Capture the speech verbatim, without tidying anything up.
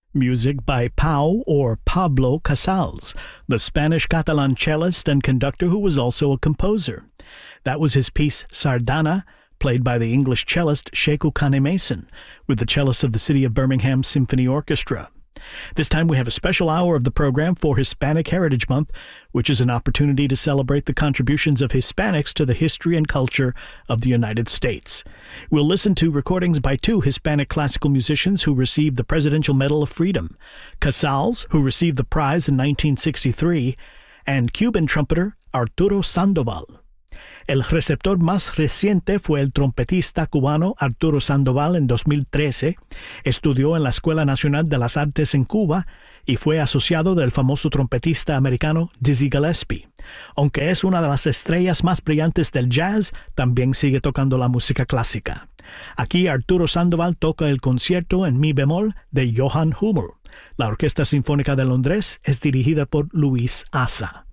Music by Pau or Pablo Casals, the Spanish-Catalan cellist and conductor who was also a composer. That was his piece Sardana, played by the English cellist Sheku Kane Mason, with the cellists of the City of Birmingham Symphony Orchestra. This time we have a special hour of the program for Hispanic Heritage Month, which is an opportunity to celebrate the contributions of Hispanics to the history and culture of the United States. We'll listen to recordings by two Hispanic classical musicians who received the Presidential Medal of Freedom, Casals, who received the prize in nineteen sixty-three, and Cuban trumpeter Arturo Sandoval. El receptor más reciente fue el trompetista cubano Arturo Sandoval en dos mil trece. Estudió en la Escuela Nacional de las Artes en Cuba y fue asociado del famoso trompetista americano Dizzy Gillespie. Aunque es una de las estrellas más brillantes del jazz, también sigue tocando la música clásica. Aquí Arturo Sandoval toca el concierto en mi bemol de Johann Hummel. La Orquesta Sinfónica de Londres es dirigida por Luis Asa.